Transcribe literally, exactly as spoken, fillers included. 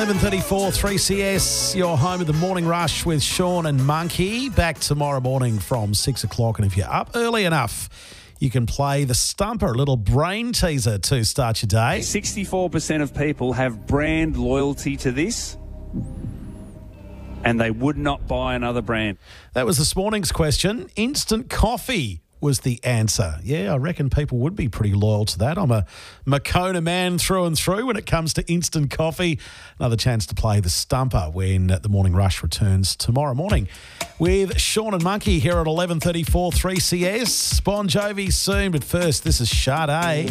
eleven thirty-four, three C S, your home of the Morning Rush with Sean and Monkey. Back tomorrow morning from six o'clock. And if you're up early enough, you can play the Stumper, a little brain teaser to start your day. sixty-four percent of people have brand loyalty to this, and they would not buy another brand. That was this morning's question. Instant coffee was the answer. Yeah, I reckon people would be pretty loyal to that. I'm a Moccona man through and through when it comes to instant coffee. Another chance to play the Stumper when the Morning Rush returns tomorrow morning with Sean and Monkey here at eleven thirty-four, three C S. Bon Jovi soon, but first, this is Sade.